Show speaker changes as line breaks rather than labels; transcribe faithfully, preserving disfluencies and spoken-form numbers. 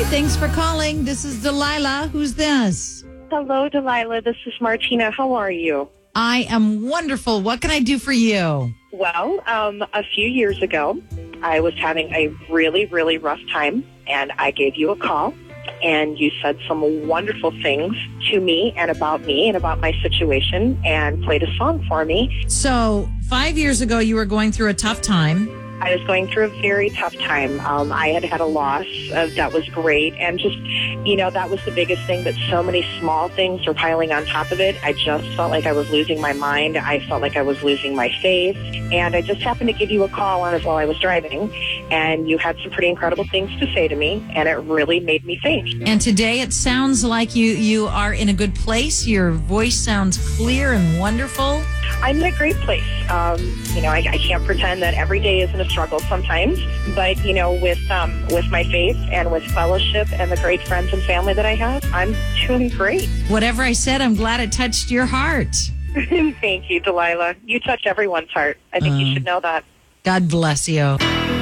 thanks for calling. This is Delilah. Who's this?
Hello, Delilah. This is Martina. How are you?
I am wonderful. What can I do for you?
Well, um, a few years ago, I was having a really, really rough time, and I gave you a call, and you said some wonderful things to me and about me and about my situation and played a song for me.
So five years ago, you were going through a tough time.
I was going through a very tough time. Um, I had had a loss uh, that was great, and just, you know, that was the biggest thing, but so many small things were piling on top of it. I just felt like I was losing my mind. I felt like I was losing my faith, and I just happened to give you a call on it while I was driving, and you had some pretty incredible things to say to me, and it really made me think.
And today it sounds like you, you are in a good place. Your voice sounds clear and wonderful.
I'm in a great place. Um, you know, I, I can't pretend that every day isn't a struggle sometimes, but, you know, with um, with my faith and with fellowship and the great friends and family that I have, I'm doing great.
Whatever I said, I'm glad it touched your heart.
Thank you, Delilah. You touch everyone's heart. I think
Uh,
you should know that.
God bless you.